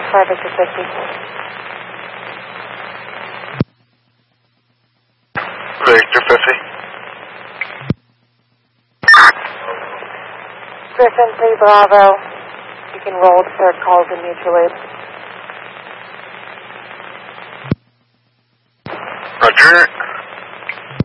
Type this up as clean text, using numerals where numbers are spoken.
5 Victor 50. Victor 50. Griffin 3 Bravo. You can roll to start calls in mutual aid. Roger.